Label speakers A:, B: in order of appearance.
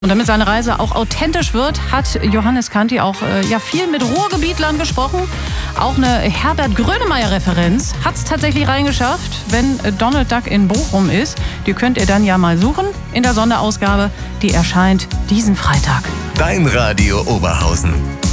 A: Und damit seine Reise auch authentisch wird, hat Johannes Kanti auch viel mit Ruhrgebietlern gesprochen. Auch eine Herbert Grönemeyer-Referenz hat es tatsächlich reingeschafft, wenn Donald Duck in Bochum ist. Die könnt ihr dann ja mal suchen in der Sonderausgabe. Die erscheint diesen Freitag.
B: Dein Radio Oberhausen.